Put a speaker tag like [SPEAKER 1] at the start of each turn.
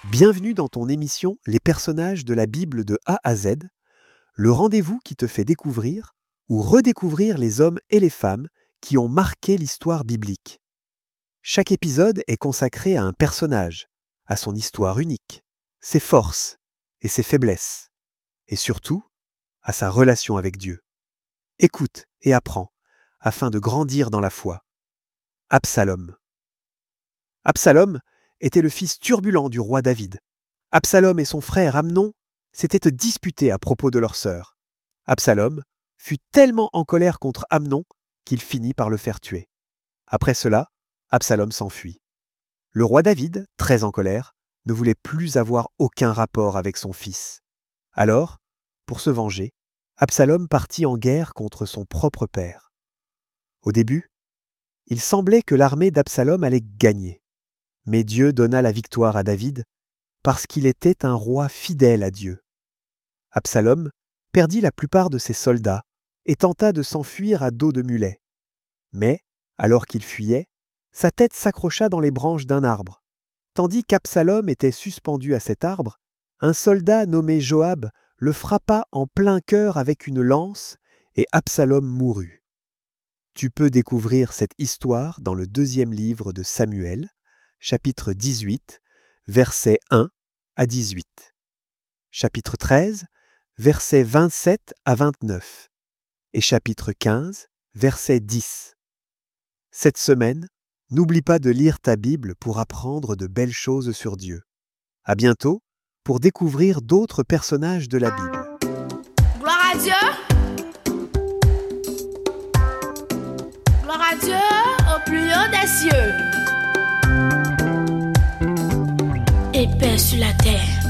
[SPEAKER 1] Bienvenue dans ton émission Les personnages de la Bible de A à Z, le rendez-vous qui te fait découvrir ou redécouvrir les hommes et les femmes qui ont marqué l'histoire biblique. Chaque épisode est consacré à un personnage, à son histoire unique, ses forces et ses faiblesses, et surtout à sa relation avec Dieu. Écoute et apprends afin de grandir dans la foi. Absalom. Absalom était le fils turbulent du roi David. Absalom et son frère Amnon s'étaient disputés à propos de leur sœur. Absalom fut tellement en colère contre Amnon qu'il finit par le faire tuer. Après cela, Absalom s'enfuit. Le roi David, très en colère, ne voulait plus avoir aucun rapport avec son fils. Alors, pour se venger, Absalom partit en guerre contre son propre père. Au début, il semblait que l'armée d'Absalom allait gagner. Mais Dieu donna la victoire à David parce qu'il était un roi fidèle à Dieu. Absalom perdit la plupart de ses soldats et tenta de s'enfuir à dos de mulet. Mais, alors qu'il fuyait, sa tête s'accrocha dans les branches d'un arbre. Tandis qu'Absalom était suspendu à cet arbre, un soldat nommé Joab le frappa en plein cœur avec une lance et Absalom mourut. Tu peux découvrir cette histoire dans le 2e livre de Samuel, chapitre 18, versets 1 à 18. Chapitre 13, versets 27 à 29. Et chapitre 15, verset 10. Cette semaine, n'oublie pas de lire ta Bible pour apprendre de belles choses sur Dieu. À bientôt pour découvrir d'autres personnages de la Bible.
[SPEAKER 2] Gloire à Dieu! Gloire à Dieu au plus haut des cieux! Et paix sur la terre.